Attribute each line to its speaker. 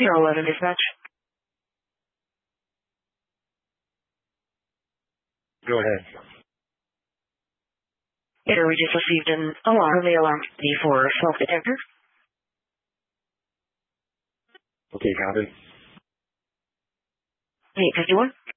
Speaker 1: Sierra 11 dispatch.
Speaker 2: Go ahead.
Speaker 1: Later, we just received an alarm. The alarm for smoke detector.
Speaker 2: Okay, copy.
Speaker 1: 851.